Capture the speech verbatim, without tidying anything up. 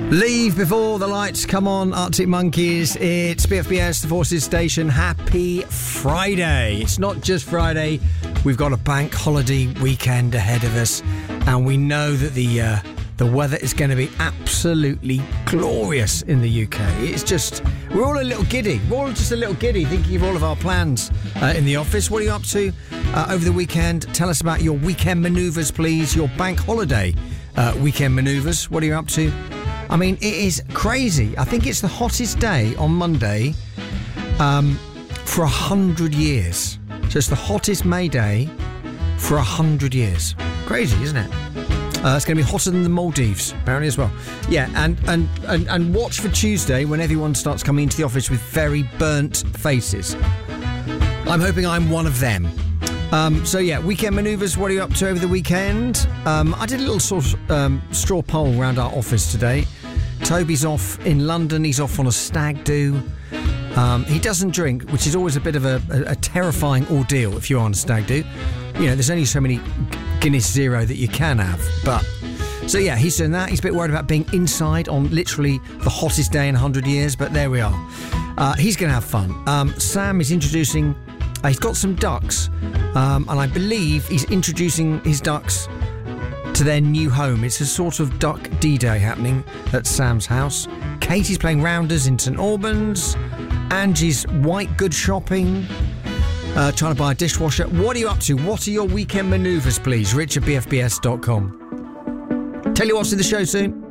Leave before the lights come on, Arctic Monkeys. It's B F B S, the Forces Station. Happy Friday. It's not just Friday. We've got a bank holiday weekend ahead of us, and we know that the uh, the weather is going to be absolutely glorious in the U K. It's just, we're all a little giddy. We're all just a little giddy thinking of all of our plans uh, in the office. What are you up to uh, over the weekend? Tell us about your weekend manoeuvres, please. Your bank holiday uh, weekend manoeuvres. What are you up to? I mean, it is crazy. I think it's the hottest day on Monday um, for a hundred years. So it's the hottest May day for a hundred years. Crazy, isn't it? Uh, it's going to be hotter than the Maldives, apparently, as well. Yeah, and, and, and, and watch for Tuesday when everyone starts coming into the office with very burnt faces. I'm hoping I'm one of them. Um, so, yeah, weekend manoeuvres, what are you up to over the weekend? Um, I did a little sort of um, straw poll around our office today. Toby's off in London. He's off on a stag do. Um, he doesn't drink, which is always a bit of a, a, a terrifying ordeal if you're on a stag do. You know, there's only so many Guinness Zero that you can have. But so, yeah, he's doing that. He's a bit worried about being inside on literally the hottest day in a hundred years, but there we are. Uh, he's going to have fun. Um, Sam is introducing... Uh, he's got some ducks, um, and I believe he's introducing his ducks to their new home. It's a sort of duck D-Day happening at Sam's house. Katie's playing rounders in St Albans. Angie's white goods shopping, uh, trying to buy a dishwasher. What are you up to? What are your weekend manoeuvres, please? Rich at B F B S dot com. Tell you what's in the show soon.